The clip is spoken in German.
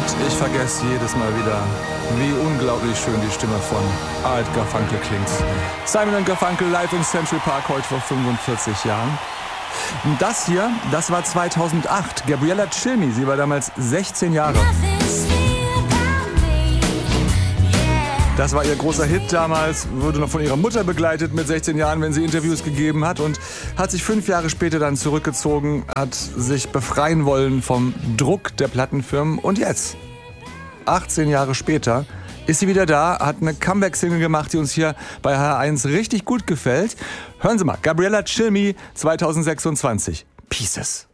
ich vergesse jedes Mal wieder, wie unglaublich schön die Stimme von Art Garfunkel klingt. Simon & Garfunkel live im Central Park heute vor 45 Jahren. Und das hier, das war 2008. Gabriella Cilmi, sie war damals 16 Jahre. Das war ihr großer Hit damals, wurde noch von ihrer Mutter begleitet mit 16 Jahren, wenn sie Interviews gegeben hat, und hat sich 5 Jahre später dann zurückgezogen, hat sich befreien wollen vom Druck der Plattenfirmen, und jetzt, 18 Jahre später, ist sie wieder da, hat eine Comeback-Single gemacht, die uns hier bei HR1 richtig gut gefällt. Hören Sie mal, Gabriella Cilmi 2026, Pieces.